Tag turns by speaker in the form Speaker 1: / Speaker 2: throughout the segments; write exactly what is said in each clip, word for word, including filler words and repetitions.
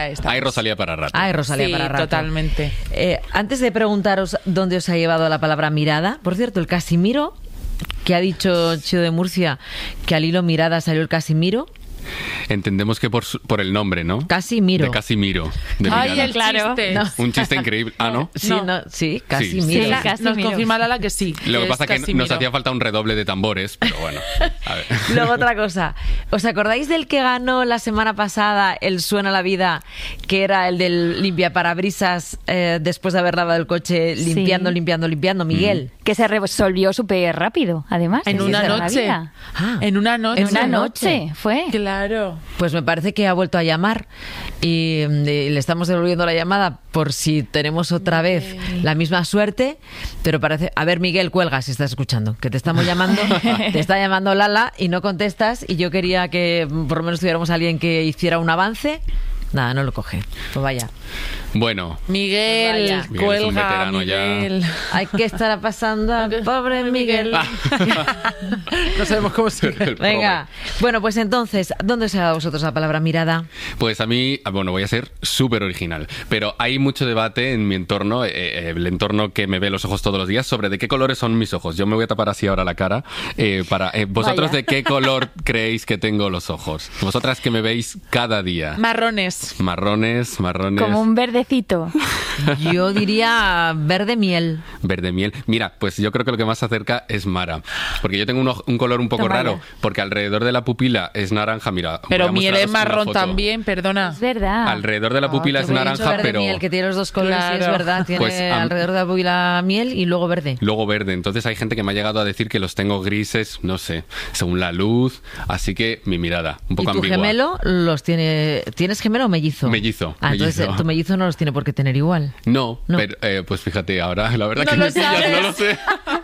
Speaker 1: ya está.
Speaker 2: Hay Rosalía para rato.
Speaker 3: Hay Rosalía
Speaker 1: Sí,
Speaker 3: para rato.
Speaker 1: totalmente.
Speaker 3: Eh, antes de preguntaros dónde os ha llevado la palabra mirada, por cierto, el Casimiro, que ha dicho Chido de Murcia, que al hilo mirada salió el Casimiro.
Speaker 2: Entendemos que por, su- por el nombre, ¿no?
Speaker 3: Casimiro.
Speaker 2: De Casimiro. De
Speaker 1: Ay,
Speaker 2: Mirada.
Speaker 1: el
Speaker 4: Claro.
Speaker 1: chiste.
Speaker 3: No.
Speaker 2: Un chiste increíble. Ah, ¿no?
Speaker 3: Sí,
Speaker 1: No.
Speaker 3: no, sí,
Speaker 2: Sí.
Speaker 3: Casimiro.
Speaker 4: Sí,
Speaker 1: Nos
Speaker 4: Casimiro.
Speaker 1: confirma Lala que sí.
Speaker 2: Lo que
Speaker 1: es
Speaker 2: pasa es que
Speaker 1: Casimiro.
Speaker 2: nos hacía falta un redoble de tambores, pero bueno. A ver.
Speaker 3: Luego otra cosa. ¿Os acordáis del que ganó la semana pasada el Suena la Vida, que era el del limpiaparabrisas eh, después de haber lavado el coche,
Speaker 4: Sí.
Speaker 3: limpiando, limpiando, limpiando? Miguel.
Speaker 4: Que se resolvió súper rápido, además.
Speaker 1: En
Speaker 4: es
Speaker 1: una
Speaker 4: de la
Speaker 1: noche.
Speaker 4: vida.
Speaker 3: Ah.
Speaker 1: En una noche.
Speaker 4: En una
Speaker 3: una
Speaker 4: noche,
Speaker 3: noche.
Speaker 4: fue.
Speaker 1: Claro.
Speaker 3: Pues me parece que ha vuelto a llamar y, mm, y le estamos devolviendo la llamada por si tenemos otra vez la misma suerte, pero parece... A ver, Miguel, cuelga si estás escuchando, que te estamos llamando, te está llamando Lala y no contestas y yo quería que mm, por lo menos tuviéramos a alguien que hiciera un avance. Nada, no lo coge. Pues vaya.
Speaker 2: Bueno,
Speaker 1: Miguel,
Speaker 3: Vaya.
Speaker 2: Miguel es un
Speaker 1: cuelga,
Speaker 2: veterano ya.
Speaker 1: Miguel.
Speaker 3: Ay, ¿qué estará pasando? Pobre Miguel.
Speaker 1: No sabemos cómo se...
Speaker 2: el
Speaker 3: Venga. Bueno, pues entonces, ¿dónde os ha dado a vosotros la palabra mirada?
Speaker 2: pues a mí, bueno, voy a ser súper original, pero hay mucho debate en mi entorno, eh, eh, el entorno que me ve los ojos todos los días, sobre de qué colores son mis ojos. Yo me voy a tapar así ahora la cara. eh, para eh, ¿Vosotros
Speaker 4: Vaya.
Speaker 2: de qué color creéis que tengo los ojos? Vosotras que me veis cada día.
Speaker 1: Marrones.
Speaker 2: Marrones, marrones.
Speaker 4: Como un verdecito.
Speaker 3: Yo diría verde miel.
Speaker 2: Verde miel. Mira, pues yo creo que lo que más se acerca es Mara. Porque yo tengo un, oj- un color un poco
Speaker 4: Toma
Speaker 2: raro.
Speaker 4: ya.
Speaker 2: Porque alrededor de la pupila es naranja. Mira,
Speaker 1: Pero
Speaker 2: voy a
Speaker 1: miel es
Speaker 2: mostraros una
Speaker 1: marrón
Speaker 2: foto.
Speaker 1: también, perdona.
Speaker 4: Es verdad.
Speaker 2: Alrededor de la pupila
Speaker 3: Ah,
Speaker 2: es
Speaker 3: qué bonito,
Speaker 2: naranja,
Speaker 3: verde
Speaker 2: pero
Speaker 3: miel, que tiene los dos colores, sí, es
Speaker 1: Claro.
Speaker 3: verdad. Tiene
Speaker 2: Pues, am-
Speaker 3: alrededor de la pupila miel y luego verde.
Speaker 2: luego verde. Entonces hay gente que me ha llegado a decir que los tengo grises, no sé, según la luz. Así que mi mirada, un
Speaker 3: ¿Y
Speaker 2: poco
Speaker 3: tu
Speaker 2: ambigua.
Speaker 3: gemelo los tiene... ¿Tienes gemelo o mellizo?
Speaker 2: Mellizo,
Speaker 3: Ah, entonces
Speaker 2: mellizo.
Speaker 3: eh, tu mellizo no los tiene por qué tener igual.
Speaker 2: No,
Speaker 3: No.
Speaker 2: pero eh, pues fíjate, ahora la verdad
Speaker 1: No
Speaker 2: que
Speaker 1: lo
Speaker 2: me pillas,
Speaker 1: sabes.
Speaker 2: no lo sé.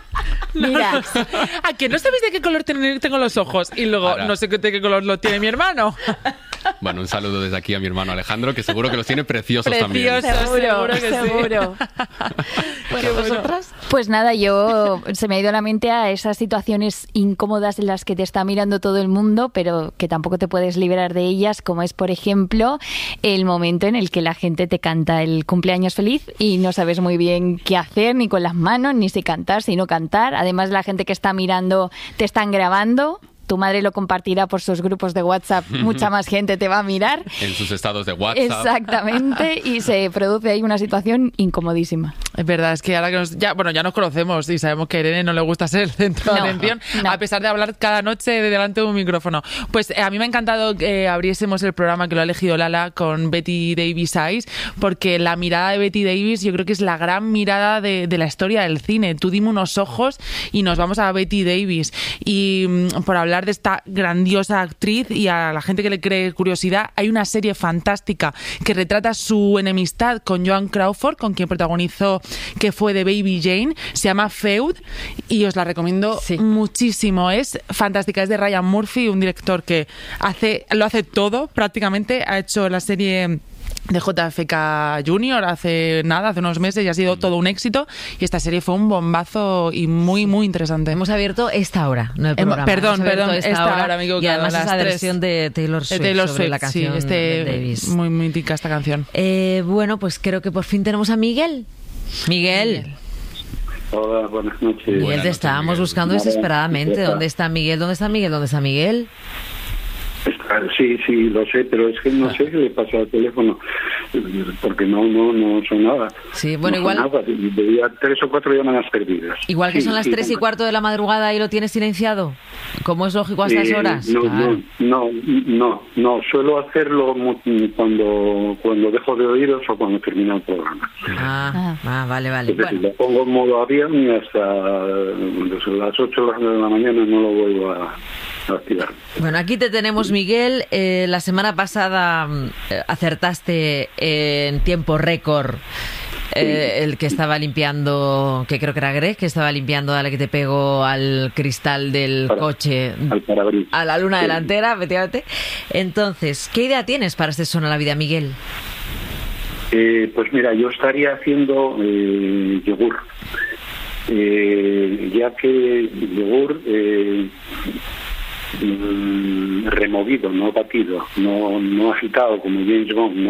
Speaker 4: Mira,
Speaker 1: ¿A que no sabéis de qué color ten- tengo los ojos? Y luego,
Speaker 2: Ahora.
Speaker 1: no sé qué- de qué color lo tiene mi hermano.
Speaker 2: Bueno, un saludo desde aquí a mi hermano Alejandro, que seguro que los tiene preciosos también.
Speaker 1: Preciosos.
Speaker 4: seguro,
Speaker 1: seguro que sí.
Speaker 4: seguro.
Speaker 3: Bueno, ¿vosotras?
Speaker 4: Pues nada, yo se me ha ido a la mente a esas situaciones incómodas en las que te está mirando todo el mundo, pero que tampoco te puedes librar de ellas, como es, por ejemplo, el momento en el que la gente te canta el cumpleaños feliz y no sabes muy bien qué hacer, ni con las manos, ni si cantar, si no cantar. Además, la gente que está mirando te están grabando. Tu madre lo compartirá por sus grupos de WhatsApp, mucha más gente te va a mirar.
Speaker 2: En sus estados de WhatsApp.
Speaker 4: Exactamente, y se produce ahí una situación incomodísima.
Speaker 1: Es verdad, es que ahora que nos, ya, bueno, ya nos conocemos y sabemos que a Irene no le gusta ser el centro de
Speaker 4: No,
Speaker 1: atención,
Speaker 4: no.
Speaker 1: a pesar de hablar cada noche de delante de un micrófono. Pues eh, a mí me ha encantado que abriésemos el programa que lo ha elegido Lala con Betty Davis Eyes, porque la mirada de Betty Davis yo creo que es la gran mirada de, de la historia del cine. Tú dime unos ojos y nos vamos a Betty Davis. Y mm, por hablar de esta grandiosa actriz y a la gente que le cree curiosidad, hay una serie fantástica que retrata su enemistad con Joan Crawford, con quien protagonizó que fue de Baby Jane. Se llama Feud y os la recomiendo
Speaker 3: Sí.
Speaker 1: muchísimo. Es fantástica, es de Ryan Murphy, un director que hace lo hace todo prácticamente. Ha hecho la serie de J F K Junior hace nada, hace unos meses, y ha sido todo un éxito, y esta serie fue un bombazo y muy muy interesante.
Speaker 3: Hemos abierto esta hora, no el
Speaker 1: Hemos-
Speaker 3: programa.
Speaker 1: perdón,
Speaker 3: Hemos abierto
Speaker 1: perdón, esta hora, me he
Speaker 3: y
Speaker 1: equivocado,
Speaker 3: además
Speaker 1: las
Speaker 3: es la
Speaker 1: tres.
Speaker 3: versión de Taylor
Speaker 1: De
Speaker 3: Swift,
Speaker 1: Taylor
Speaker 3: sobre
Speaker 1: Swift,
Speaker 3: la canción
Speaker 1: sí, este,
Speaker 3: de Davis.
Speaker 1: muy mítica esta canción.
Speaker 3: Eh, bueno, pues creo que por fin tenemos a Miguel. Miguel.
Speaker 5: Hola, buenas noches.
Speaker 3: Miguel,
Speaker 2: Buenas
Speaker 3: te
Speaker 2: noches,
Speaker 3: estábamos
Speaker 2: Miguel.
Speaker 3: buscando
Speaker 5: Nada,
Speaker 3: desesperadamente.
Speaker 5: ya está.
Speaker 3: ¿Dónde está Miguel? ¿Dónde está Miguel? ¿Dónde está Miguel?
Speaker 5: Está- Sí, sí, lo sé, pero es que no sé qué le pasa al teléfono, porque no no no sonaba.
Speaker 3: Sí, bueno,
Speaker 5: No
Speaker 3: igual-
Speaker 5: sonaba, veía tres o cuatro llamadas perdidas.
Speaker 3: Igual que
Speaker 5: Sí,
Speaker 3: son las
Speaker 5: sí,
Speaker 3: tres y
Speaker 5: no.
Speaker 3: cuarto de la madrugada y lo tienes silenciado. ¿Cómo es lógico a estas
Speaker 5: Eh,
Speaker 3: horas?
Speaker 5: No,
Speaker 3: Claro.
Speaker 5: no, no, no, no, suelo hacerlo mu- cuando cuando dejo de oíros o cuando termina el programa.
Speaker 3: Ah, ah, vale, vale.
Speaker 5: Es decir,
Speaker 3: Bueno,
Speaker 5: lo pongo en modo avión y hasta desde las ocho de la mañana no lo vuelvo a, a activar.
Speaker 3: bueno, aquí te tenemos, Miguel. Eh, la semana pasada mm, eh, acertaste en tiempo récord. eh, el que estaba limpiando, que creo que era Greg, que estaba limpiando a la que te pegó al cristal del
Speaker 5: Para-
Speaker 3: coche,
Speaker 5: al parabrisas.
Speaker 3: a la luna
Speaker 5: Sí.
Speaker 3: delantera, efectivamente. Entonces, ¿qué idea tienes para este Suena la Vida, Miguel?
Speaker 5: Eh, pues mira, yo estaría haciendo eh, yogur, eh, ya que yogur eh, mm, removido, no batido, no, no agitado como James Bond, ¿no?